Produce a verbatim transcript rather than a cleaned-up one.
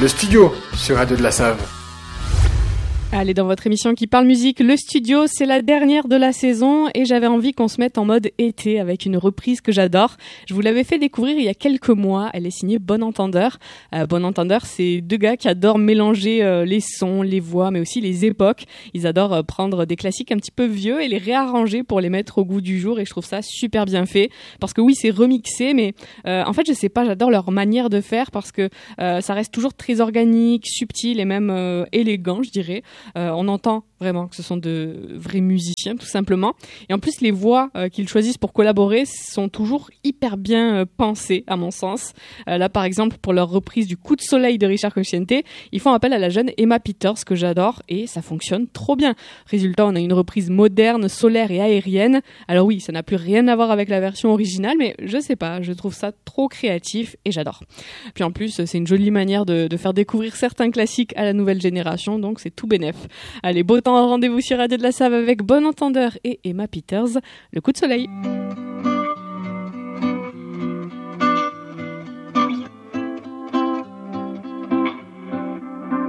Le studio sur Radio de la Save. Allez, dans votre émission qui parle musique, Le Studio, c'est la dernière de la saison et j'avais envie qu'on se mette en mode été avec une reprise que j'adore. Je vous l'avais fait découvrir il y a quelques mois, elle est signée Bon Entendeur. Euh, Bon Entendeur, c'est deux gars qui adorent mélanger euh, les sons, les voix, mais aussi les époques. Ils adorent euh, prendre des classiques un petit peu vieux et les réarranger pour les mettre au goût du jour et je trouve ça super bien fait. Parce que oui, c'est remixé, mais euh, en fait, je sais pas, j'adore leur manière de faire parce que euh, ça reste toujours très organique, subtil et même euh, élégant, je dirais. Euh, on entend vraiment que ce sont de vrais musiciens tout simplement et en plus les voix euh, qu'ils choisissent pour collaborer sont toujours hyper bien euh, pensées à mon sens. Euh, là par exemple pour leur reprise du Coup de soleil de Richard Cocciante, ils font appel à la jeune Emma Peters que j'adore et ça fonctionne trop bien. Résultat, on a une reprise moderne, solaire et aérienne. Alors oui, ça n'a plus rien à voir avec la version originale mais je sais pas, je trouve ça trop créatif et j'adore. Puis en plus c'est une jolie manière de, de faire découvrir certains classiques à la nouvelle génération donc c'est tout bénef. Allez, beau temps, rendez-vous sur Radio de la Save avec Bon Entendeur et Emma Peters, Le Coup de soleil.